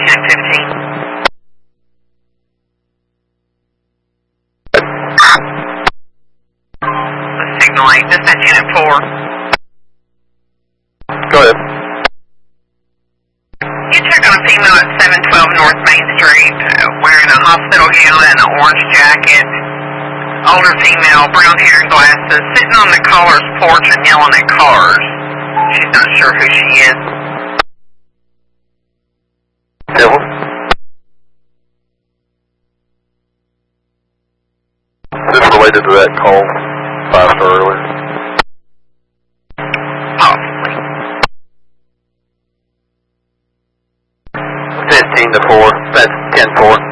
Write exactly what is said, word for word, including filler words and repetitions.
ten fifteen. Signal eight, dispatch unit four. Go ahead. You check on a female at seven twelve North Main Street, uh, wearing a hospital gown and an orange jacket. Older female, brown hair and glasses, sitting on the caller's porch and yelling at cars. She's not sure who she is. Devil? Is this related to that call five star earlier? Possibly. fifteen to four. That's ten four.